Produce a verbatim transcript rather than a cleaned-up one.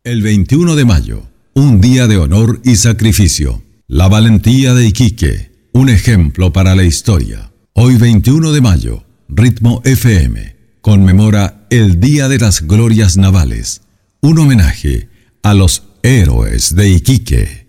El veintiuno de mayo, un día de honor y sacrificio. La valentía de Iquique, un ejemplo para la historia. Hoy veintiuno de mayo, Ritmo F M conmemora el Día de las Glorias Navales, un homenaje a los héroes de Iquique.